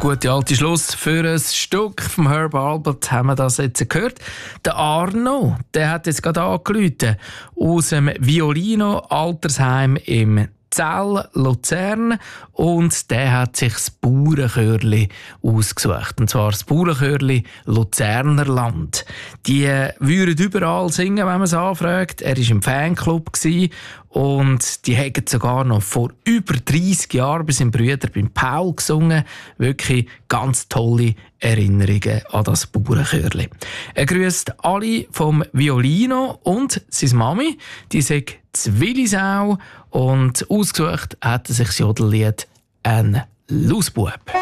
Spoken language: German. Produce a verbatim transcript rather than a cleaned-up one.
gute alte Schluss für ein Stück vom Herb Albert haben wir das jetzt gehört. Der Arno, der hat jetzt gerade angerufen aus dem Violino Altersheim im Zell, Luzern, und der hat sich das Bauernchörli ausgesucht. Und zwar das Bauernchörli Luzerner Land. Die würden überall singen, wenn man es anfragt. Er war im Fanclub und die haben sogar noch vor über dreissig Jahren bei seinem Bruder beim Paul gesungen. Wirklich ganz tolle Erinnerungen an das Bauernchörli. Er grüßt alle vom Violino und seine Mami. Die sagt Willisau, und ausgesucht hat er sich das Jodellied «Ein Lausbub».